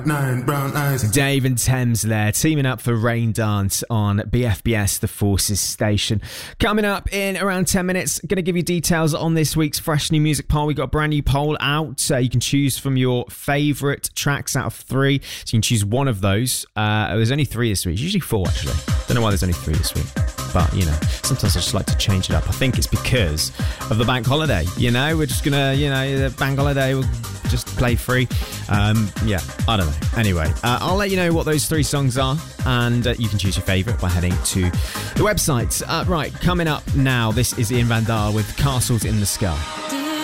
Nine brown eyes. Dave and Thames there, teaming up for Rain Dance on BFBS, the Forces station. Coming up in around 10 minutes, going to give you details on this week's fresh new music poll. We've got a brand new poll out. You can choose from your favourite tracks out of 3. So you can choose one of those. There's only 3 this week. It's usually 4, actually. Don't know why there's only 3 this week. But, you know, sometimes I just like to change it up. I think it's because of the bank holiday. You know, we're just going to, the bank holiday, we'll just play free. Yeah, I don't know. Anyway, I'll let you know what those 3 songs are, and you can choose your favourite by heading to the website. Right, coming up now, this is Ian Van Dahl with Castles in the Sky.